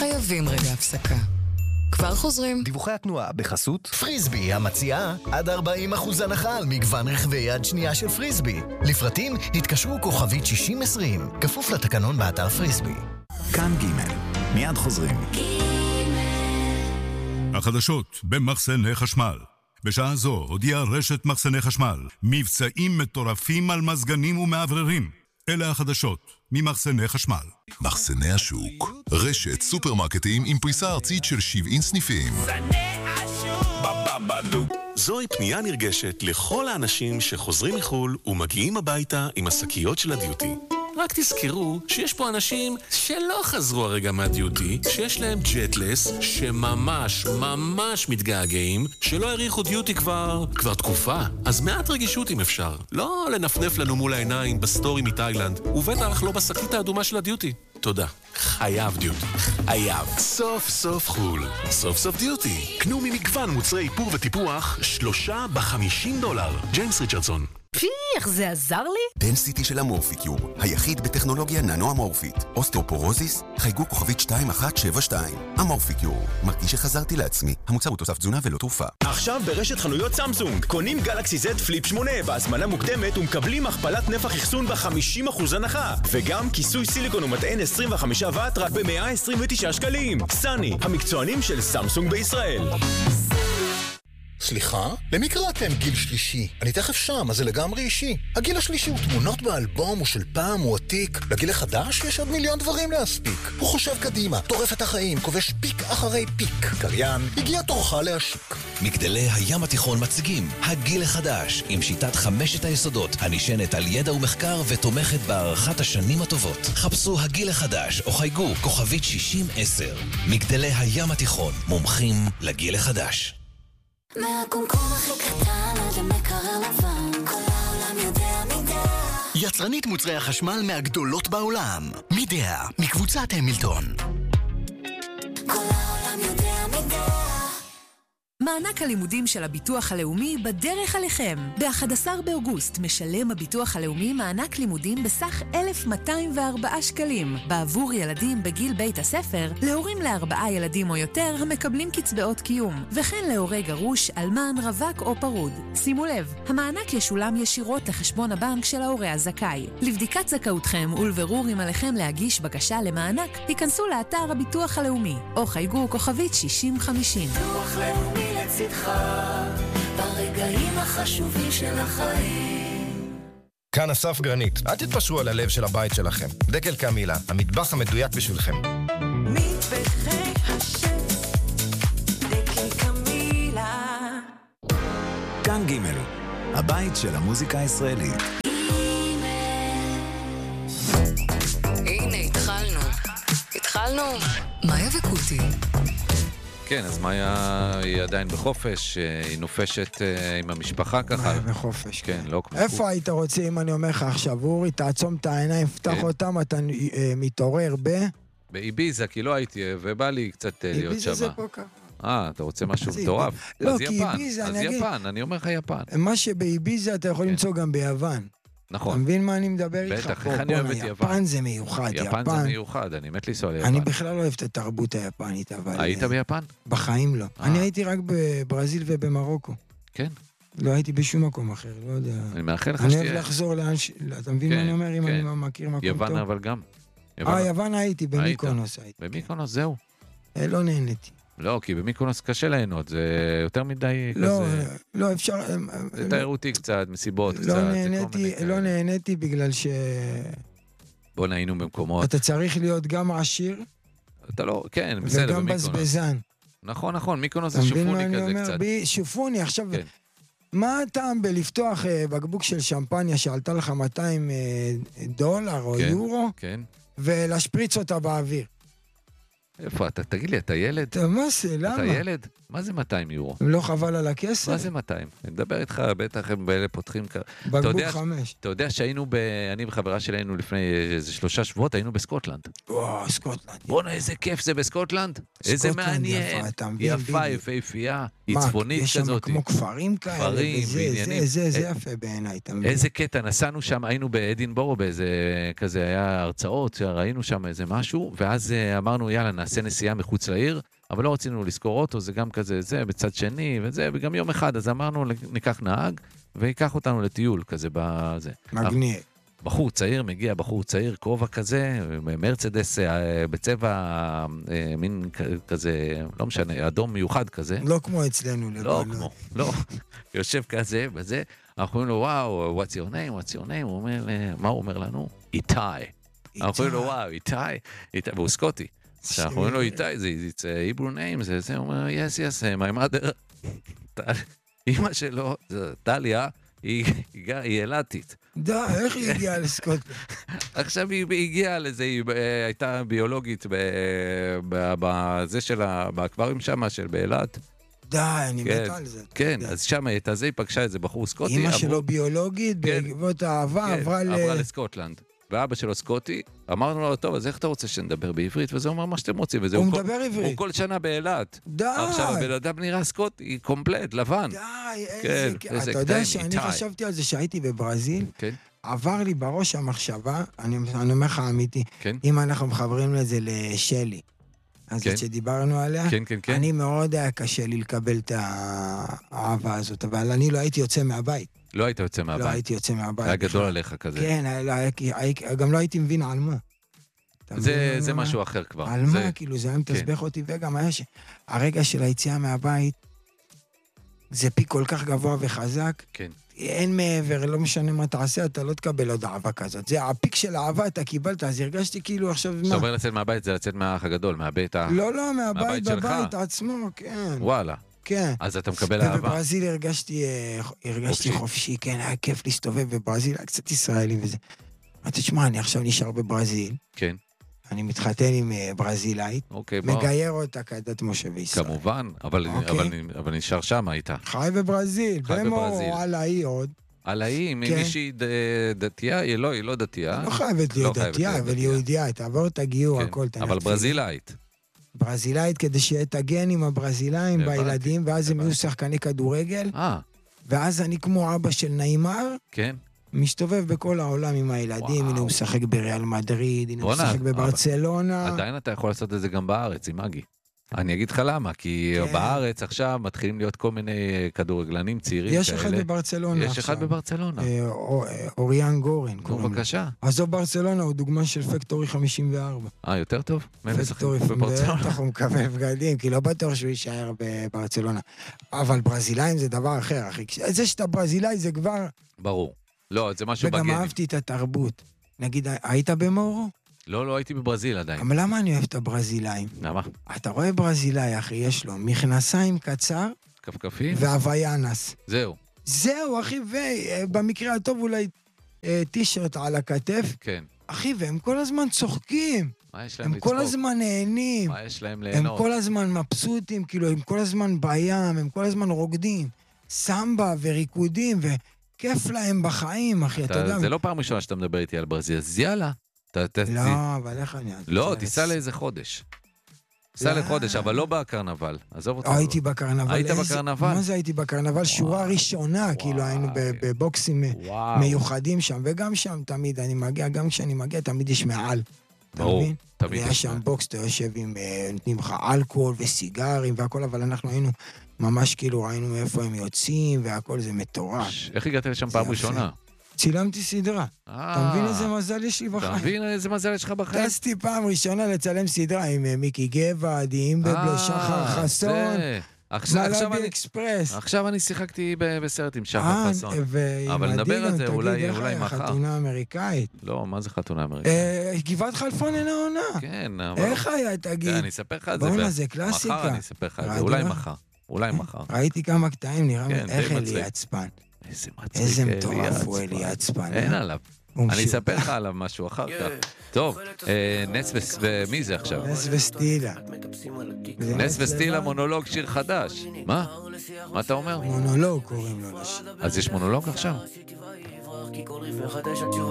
חייבים רגע הפסקה. כבר חוזרים. דיווחי התנועה בחסות פריסבי המציעה עד 40% הנחה על מגוון רכבי יד שנייה של פריסבי. לפרטים התקשרו כוכבית 6020, כפוף לתקנון באתר פריסבי. כאן ג' מיד חוזרים. החדשות במחסני חשמל. בשעה זו הודיעה רשת מחסני חשמל מבצעים מטורפים על מזגנים ומעבררים. אלה החדשות ממחסני חשמל. מחסני השוק, רשת סופרמרקטים עם פריסה ארצית של 70 סניפים. זוהי פנייה נרגשת לכל האנשים שחוזרים מחול ומגיעים הביתה עם השקיות של הדיוטי. רק תזכרו שיש פה אנשים שלא חזרו הרגע מהדיוטי, שיש להם ג'טלס, שממש מתגעגעים, שלא העריכו דיוטי כבר תקופה. אז מעט רגישות אם אפשר. לא לנפנף לנו מול העיניים בסטורי מתאילנד, ובטח לא בשקית האדומה של הדיוטי. תודה. חייב דיוטי. חייב. סוף סוף חול. סוף סוף דיוטי. קנו ממגוון מוצרי איפור וטיפוח 3 ב$50. ג'יימס ריצ'רדסון. איך זה עזר לי? דנסיטי של המורפיקיור, היחיד בטכנולוגיה ננו-אמורפית. אוסטאופורוזיס, חייגו כוכבית 2172. המורפיקיור, מרגיש שחזרתי לעצמי. המוצר הוא תוסף תזונה ולא תרופה. עכשיו ברשת חנויות סמסונג, קונים גלקסי Z פליפ 8 בהזמנה מוקדמת ומקבלים הכפלת נפח אחסון ב-50% הנחה. וגם כיסוי סיליקון ומטען 25 וואט רק ב-129 שקלים. סני, המקצוענים של סמסונג בישראל. סליחה? למי קראתם גיל שלישי? אני תכף שם, אז זה לגמרי אישי. הגיל השלישי הוא תמונות באלבום, הוא של פעם, הוא עתיק. לגיל החדש יש עוד מיליון דברים להספיק. הוא חושב קדימה, טורף את החיים, כובש פיק אחרי פיק. קריין, הגיע תורך להשיק. מגדלי הים התיכון מציגים הגיל החדש, עם שיטת 5 היסודות, הנשענת על ידע ומחקר ותומכת בהערכת השנים הטובות. חפשו הגיל החדש או חייגו כוכבית 6010. מגדלי הים התיכון, מומחים לגיל החדש. מהקומקום הכי קטן עד המקרר לבן, כל העולם יודע מידע. יצרנית מוצרי החשמל מהגדולות בעולם. מידע, מקבוצת המילטון. כל העולם יודע מידע. מענק הלימודים של הביטוח הלאומי בדרך עליכם. ב-11 באוגוסט משלם הביטוח הלאומי מענק לימודים בסך 1,204 שקלים. בעבור ילדים בגיל בית הספר, להורים ל4 ילדים או יותר המקבלים קצבאות קיום, וכן להורי גרוש, אלמן, רווק או פרוד. שימו לב, המענק ישולם ישירות לחשבון הבנק של ההורה הזכאי. לבדיקת זכאותכם ולבירור אם עליכם להגיש בקשה למענק, היכנסו לאתר הביטוח הלאומי, או חייגו כוכבית 6050. ביטוח לאומי לצדך, ברגעים החשובים של החיים. כאן אסף גרנית, אל תתפשרו על הלב של הבית שלכם. דקל קמילה, המטבח המדויק בשבילכם. מטבחי השף, דקל קמילה. כאן ג' הבית של המוזיקה הישראלית. הנה, התחלנו. מאיה וקוטי. כן, אז מאיה היא עדיין בחופש, היא נופשת עם המשפחה ככה. מאיה בחופש. כן, לא כמו... איפה היית רוצה אם אני אומר לך עכשיו, אורי, תעצום את העיניים, פתח אותם, אתה מתעורר באיביזה, כי לא הייתי, ובא לי קצת להיות שמה. איביזה זה פה ככה. אתה רוצה משהו מטורף? לא, אז כי יפן, איביזה, אז יפן, אני אומר לך יפן. מה שבאיביזה אתה יכול למצוא גם ביוון. נכון. אתה מבין מה אני מדבר איתך? בטח, איך אני אוהב את יפן. יפן זה מיוחד, יפן זה מיוחד, אני מת לנסוע ליפן. אני בכלל לא אוהב את התרבות היפנית, אבל... היית ביפן? בחיים לא. אני הייתי רק בברזיל ובמרוקו. כן? לא הייתי בשום מקום אחר, לא יודע. אני מאחל לך אני אוהב לחזור לאן... אתה מבין מה אני אומר? אם אני מכיר מקום טוב? יוון אבל גם. יוון הייתי, במיקונוס הייתי. במיקונוס זהו. לא נהניתי. לא, כי במיקונוס קשה ליהנות, זה יותר מדי כזה... לא, אפשר... זה תיירותי קצת, מסיבות קצת. לא נהניתי בגלל ש... בוא נהיינו במקומות. אתה צריך להיות גם עשיר. אתה לא, כן, בסדר, וגם בזבזן. נכון, מיקונוס זה שופוני כזה קצת. שופוני, עכשיו... מה הטעם בלפתוח בקבוק של שמפניה שעלתה לך $200 או יורו? כן. ולהשפריץ אותה באוויר? איפה אתה? תגיד לי, אתה ילד? מה זה? למה? אתה ילד? מה זה 200 יורו? לא חבל על הכסף? מה זה 200? אני מדבר איתך, בטח הם באלה פותחים... בקבוק 5. אתה יודע שהיינו, אני וחברה שלנו לפני איזה 3 שבועות, היינו בסקוטלנד. וואו, סקוטלנד. בוא'נה, איזה כיף זה בסקוטלנד. איזה מעניין. יפה, יפהפייה. היא צפונית כזאת. יש שם כמו כפרים כאלה. כפרים, בעניינים. זה יפה בעיניי. איזה קטע, נסענו שם, היינו באדינבורו, באיזה כזה היה הרצאות, ראינו שם איזה משהו, ואז אמרנו, יאללה, פסי נסיעה מחוץ לעיר, אבל לא רצינו לזכור אוטו, זה גם כזה, זה בצד שני, וזה, וגם יום אחד, אז אמרנו, ניקח נהג, ויקח אותנו לטיול כזה בזה. מגניב. בחור צעיר, מגיע בחור צעיר, כובע כזה, מרצדס בצבע מין כזה, לא משנה, אדום מיוחד כזה. לא כמו אצלנו. לא כמו, לא. יושב כזה, בזה, אנחנו אומרים לו, וואו, what's your name? הוא אומר, מה הוא אומר לנו? איתי. אנחנו אומרים לו, וואו, איתי, והוא סקוטי. אנחנו אומרים לו, איתי, זה Hebrew name, זה, הוא אומר, yes, my mother. אמא שלו, טליה, היא ילדתית. איך היא הגיעה לסקוטלנד? עכשיו היא הגיעה לזה, היא הייתה ביולוגית בזה שלה, באקווריום שמה של באילת. די, אני מת על זה. כן, אז שם הייתה זה, היא פגשה איזה בחור סקוטי. אמא שלו ביולוגית, בעקבות האהבה עברה לסקוטלנד. ואבא שלו סקוטי, אמרנו לו, טוב, אז איך אתה רוצה שנדבר בעברית? וזה אומר מה שאתם רוצים. הוא מדבר עברית. הוא כל שנה באילת. די. עכשיו, הבן אדם נראה סקוטי, קומפלט, לבן. די, איזה... אתה יודע שאני חשבתי על זה שהייתי בברזיל, עבר לי בראש המחשבה, אני אומר לך אמיתי, אם אנחנו מחברים לזה לשלי, אז שדיברנו עליה, אני מאוד היה קשה לי לקבל את האהבה הזאת, אבל אני לא הייתי יוצא מהבית. לא היית יוצא מהבית. לא הייתי יוצא מהבית. היה גדול עליך כזה. כן, גם לא הייתי מבין על מה. זה משהו אחר כבר. על מה, כאילו, זה היה מתסבך אותי, וגם היה שהרגע של היציאה מהבית, זה פי כל כך גבוה וחזק. כן. אין מעבר, לא משנה מה תעשה, אתה לא תקבל עוד אהבה כזאת. זה הפיק של האהבה, אתה קיבלת, אז הרגשתי כאילו עכשיו מה. אתה אומר לצאת מהבית, זה לצאת מהאח הגדול, מהבית ה... לא, מהבית בבית עצמו, כן. וואלה. כן. אז אתה מקבל אהבה. ובברזיל הרגשתי חופשי, כן, היה כיף להסתובב בברזיל, היה קצת ישראלי וזה. אמרתי, תשמע, אני עכשיו נשאר בברזיל. כן. אני מתחתן עם ברזילאית. מגייר אותה כדת משה וישראל. כמובן, אבל נשאר שם הייתה. חי בברזיל, במורו, על האי עוד. על האי, מישהי דתייה, היא לא דתייה. לא חייבת להיות דתייה, אבל יהודיה, תעבור את הגיור, הכל. אבל ברזילאית. ברזילאית כדי שיהיה את הגנים הברזילאים בילדים, ואז הם יהיו שחקני כדורגל. ואז אני כמו אבא של נעימר. כן. משתובב בכל העולם עם הילדים, הנה הוא משחק בריאל מדריד, הנה הוא משחק בברצלונה. עדיין אתה יכול לעשות את זה גם בארץ, עם מגי. אני אגיד לך למה, כי בארץ עכשיו מתחילים להיות כל מיני כדורגלנים צעירים כאלה. יש אחד בברצלונה עכשיו. יש אחד בברצלונה. אוריאן גורן. נו, בבקשה. אז זו ברצלונה, הוא דוגמה של פקטורי 54. יותר טוב? פקטורי בברצלונה. בטח הוא מקבל בגדים, כי לא בטוח שהוא יישאר בברצלונה. אבל ברזילאים זה דבר אחר, אחי. זה שאתה ברזילאי זה כבר... ברור. לא, זה משהו בגנים. וגם אהבתי את התרבות. נגיד, היית במורו? לא הייתי בברזיל עדיין. אבל למה אני אוהב את הברזילאים? למה? אתה רואה ברזילאי, אחי, יש לו מכנסיים קצר, כפכפים, והוויאנס. זהו, אחי, ובמקרה הטוב אולי טישרט על הכתף. כן. אחי, והם כל הזמן צוחקים. מה יש להם לצחוק? הם כל הזמן נהנים. מה יש להם ליהנות? הם כל הזמן מבסוטים, כאילו, הם כל הזמן בים, הם כל הזמן רוקדים. סמבה וריקודים, וכיף להם בחיים, אחי, אתה יודע. זה לא פעם ראשונה שאתה מדבר איתי על ברזיל, אז יאללה. לא, אבל איך אני... לא, תיסע לאיזה חודש. תיסע לחודש, אבל לא בקרנבל. עזוב אותך. הייתי בקרנבל. היית בקרנבל? מה זה הייתי בקרנבל? שורה ראשונה, כאילו היינו בבוקסים מיוחדים שם, וגם שם תמיד אני מגיע, גם כשאני מגיע תמיד יש מעל. ברור, תמיד יש. היה שם בוקס, אתה יושב עם, נותנים לך אלכוהול וסיגרים והכל, אבל אנחנו היינו ממש כאילו ראינו מאיפה הם יוצאים, והכל זה מטורף. איך הגעת לשם פעם ראשונה? צילמתי סדרה. אתה מבין איזה מזל יש לי בחיים? אתה מבין איזה מזל יש לך בחיים? טסתי פעם ראשונה לצלם סדרה עם מיקי גבע, עדי אימבבלו, שחר חסון, מלאבי אקספרס. עכשיו אני שיחקתי בסרט עם שחר חסון. אבל נדבר על זה אולי מחר. חתונה אמריקאית. לא, מה זה חתונה אמריקאית? גבעת חלפון אינה עונה. כן, איך היה, תגיד? אני אספר לך את זה. בוא'נה, זה קלאסיקה. מחר אני אספר לך את זה, אולי מחר. ראיתי כמה קטעים, נראה איך אלי עצבן. איזה מטורף הוא אלי עצבן. אין עליו. אני אספר לך עליו משהו אחר כך. טוב, נס ומי זה עכשיו? נס וסטילה. נס וסטילה מונולוג שיר חדש. מה? מה אתה אומר? מונולוג קוראים לו לשיר. אז יש מונולוג עכשיו?